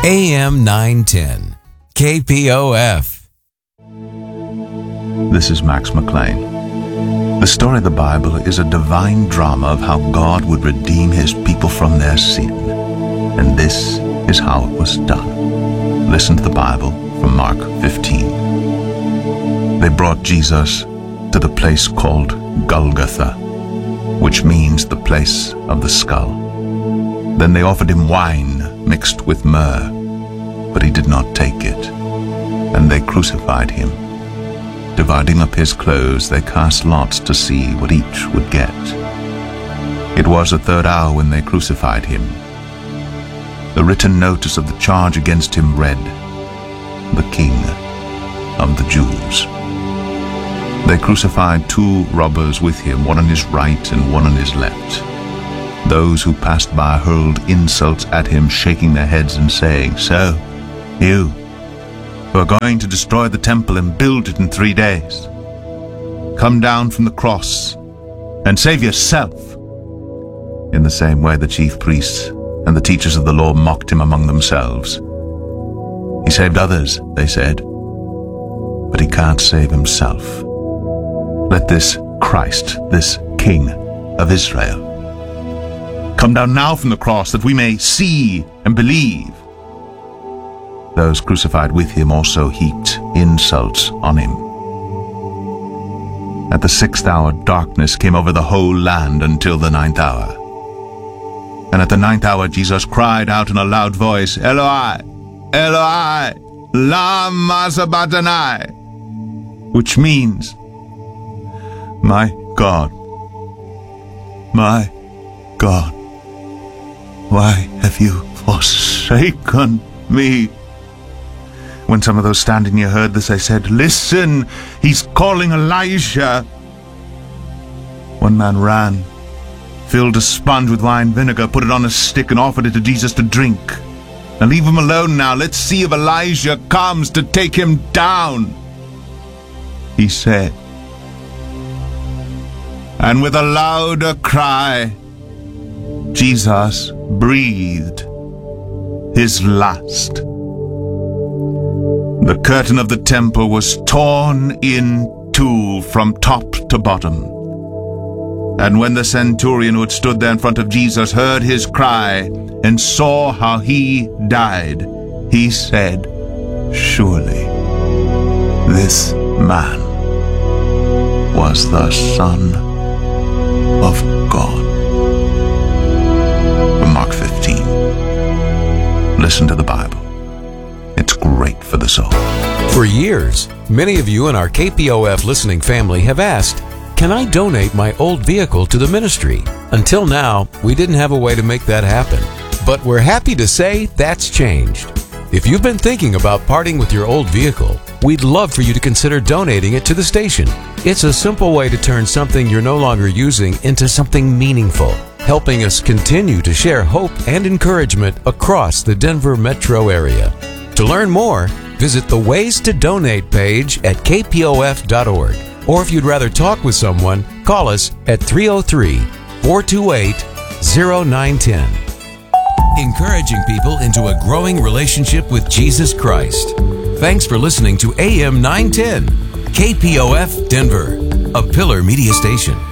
AM 910, KPOF. This is Max McLean. The story of the Bible is a divine drama of how God would redeem his people from their sin. And this is how it was done. Listen to the Bible from Mark 15. They brought Jesus to the place called Golgotha, which means the place of the skull. Then they offered him wine mixed with myrrh, but he did not take it. And they crucified him. Dividing up his clothes, they cast lots to see what each would get. It was the third hour when they crucified him. The written notice of the charge against him read, "The King of the Jews." They crucified 2 robbers with him, one on his right and one on his left. Those who passed by hurled insults at him, shaking their heads and saying, "So, you, who are going to destroy the temple and build it in 3 days, come down from the cross and save yourself." In the same way the chief priests and the teachers of the law mocked him among themselves. "He saved others," they said, "but he can't save himself. Let this Christ, this King of Israel, come down now from the cross that we may see and believe." Those crucified with him also heaped insults on him. At the 6th hour, darkness came over the whole land until the 9th hour. And at the 9th hour, Jesus cried out in a loud voice, "Eloi, Eloi, lama sabachthani," which means, my God, why have you forsaken me?" When some of those standing near heard this, they said, "Listen, he's calling Elijah." One man ran, filled a sponge with wine vinegar, put it on a stick, and offered it to Jesus to drink. "Now leave him alone now. Let's see if Elijah comes to take him down," he said. And with a louder cry, Jesus breathed his last. The curtain of the temple was torn in two from top to bottom. And when the centurion who had stood there in front of Jesus heard his cry and saw how he died, he said, "Surely this man was the Son of God." From Mark 15. Listen to the Bible. It's great for the soul. For years, many of you in our KPOF listening family have asked, "Can I donate my old vehicle to the ministry?" Until now, we didn't have a way to make that happen. But we're happy to say that's changed. If you've been thinking about parting with your old vehicle, we'd love for you to consider donating it to the station. It's a simple way to turn something you're no longer using into something meaningful, helping us continue to share hope and encouragement across the Denver metro area. To learn more, visit the Ways to Donate page at kpof.org. Or if you'd rather talk with someone, call us at 303-428-0910. Encouraging people into a growing relationship with Jesus Christ. Thanks for listening to AM 910, KPOF Denver, a Pillar Media Station.